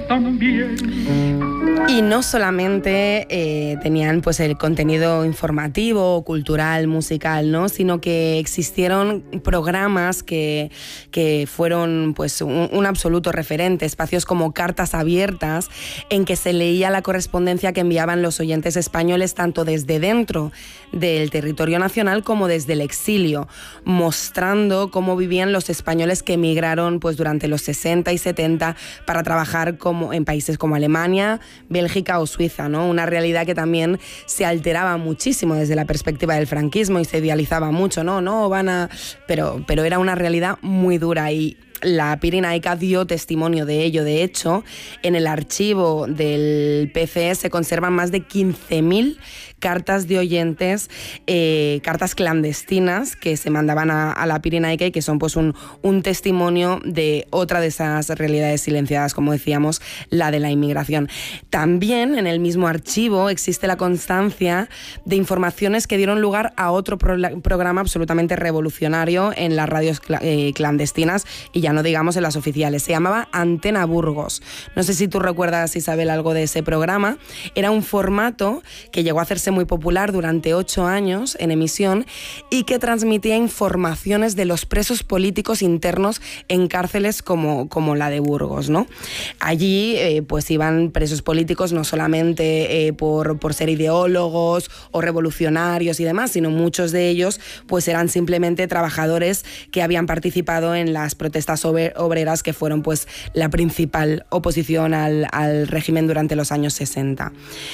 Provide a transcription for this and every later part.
también. Y no solamente tenían pues el contenido informativo, cultural, musical, ¿no? Sino que existieron programas que fueron pues un absoluto referente, espacios como Cartas Abiertas, en que se leía la correspondencia que enviaban los oyentes españoles tanto desde dentro del territorio nacional como desde el exilio, mostrando cómo vivían los españoles que emigraron pues durante los 60 y 70 para trabajar como en países como Alemania, Bélgica o Suiza, ¿no? Una realidad que también se alteraba muchísimo desde la perspectiva del franquismo y se idealizaba mucho, pero era una realidad muy dura y la Pirenaica dio testimonio de ello. De hecho, en el archivo del PCE se conservan más de 15.000 cartas de oyentes, cartas clandestinas que se mandaban a la Pirenaica y que son pues un testimonio de otra de esas realidades silenciadas, como decíamos, la de la inmigración. También en el mismo archivo existe la constancia de informaciones que dieron lugar a otro programa absolutamente revolucionario en las radios clandestinas y ya no digamos en las oficiales. Se llamaba Antena Burgos. No sé si tú recuerdas, Isabel, algo de ese programa. Era un formato que llegó a hacerse muy popular durante 8 años en emisión y que transmitía informaciones de los presos políticos internos en cárceles como la de Burgos, ¿no? Allí pues iban presos políticos no solamente por ser ideólogos o revolucionarios y demás, sino muchos de ellos pues eran simplemente trabajadores que habían participado en las protestas obreras que fueron pues la principal oposición al régimen durante los años 60.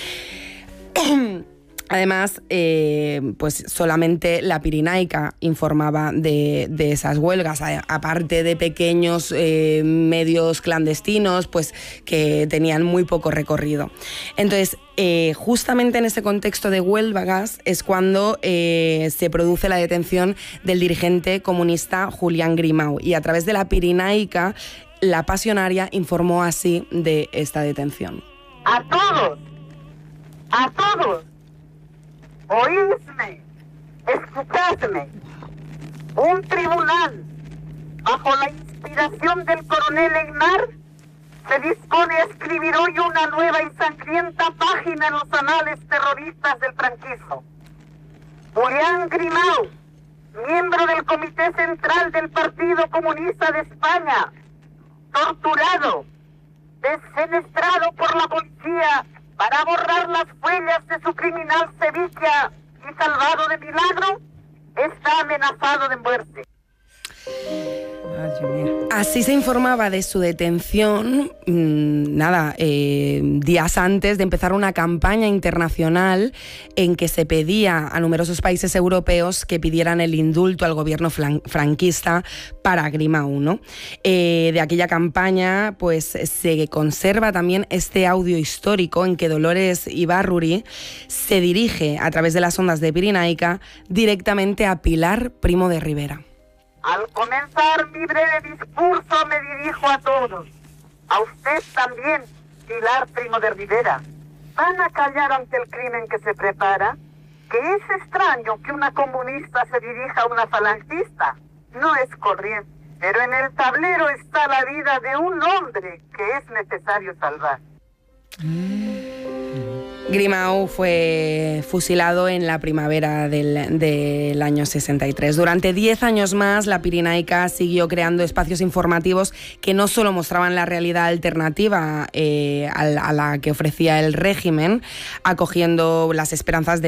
Además, pues solamente la Pirenaica informaba de esas huelgas, aparte de pequeños medios clandestinos, pues que tenían muy poco recorrido. Entonces, justamente en ese contexto de huelgas es cuando se produce la detención del dirigente comunista Julián Grimau, y a través de la Pirenaica, la Pasionaria informó así de esta detención. A todos, oídme, escuchadme. Un tribunal, bajo la inspiración del coronel Einar, se dispone a escribir hoy una nueva y sangrienta página en los anales terroristas del franquismo. Julián Grimau, miembro del Comité Central del Partido Comunista de España, torturado, defenestrado por la policía para borrar las huellas de su criminal sevicia y salvado de milagro, está amenazado de muerte. Así se informaba de su detención, días antes de empezar una campaña internacional en que se pedía a numerosos países europeos que pidieran el indulto al gobierno franquista para Grimau, ¿no? De aquella campaña pues se conserva también este audio histórico en que Dolores Ibárruri se dirige a través de las ondas de Pirenaica directamente a Pilar Primo de Rivera. Al comenzar mi breve discurso me dirijo a todos, a usted también, Pilar Primo de Rivera. ¿Van a callar ante el crimen que se prepara? ¿Que es extraño que una comunista se dirija a una falangista? No es corriente, pero en el tablero está la vida de un hombre que es necesario salvar. Grimau fue fusilado en la primavera del año 63. Durante 10 años más, la Pirenaica siguió creando espacios informativos que no solo mostraban la realidad alternativa a la que ofrecía el régimen, acogiendo las esperanzas de